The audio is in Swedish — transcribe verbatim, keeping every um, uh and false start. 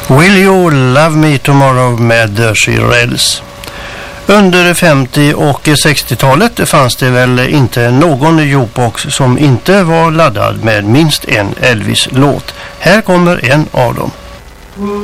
Will You Love Me Tomorrow med The Shirelles. Under femtio- och sextiotalet fanns det väl inte någon jukebox som inte var laddad med minst en Elvis-låt. Här kommer en av dem.